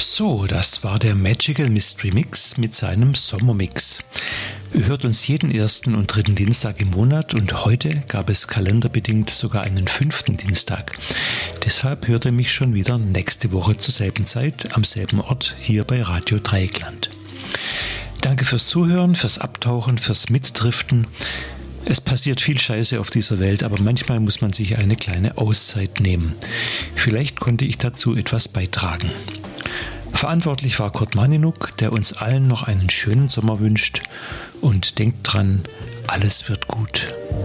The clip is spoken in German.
So, das war der Magical Mystery Mix mit seinem Sommermix. Ihr hört uns jeden ersten und dritten Dienstag im Monat und heute gab es kalenderbedingt sogar einen 5. Dienstag. Deshalb hört ihr mich schon wieder nächste Woche zur selben Zeit am selben Ort hier bei Radio Dreieckland. Danke fürs Zuhören, fürs Abtauchen, fürs Mitdriften. Es passiert viel Scheiße auf dieser Welt, aber manchmal muss man sich eine kleine Auszeit nehmen. Vielleicht konnte ich dazu etwas beitragen. Verantwortlich war Kurt Maninuk, der uns allen noch einen schönen Sommer wünscht und denkt dran, alles wird gut.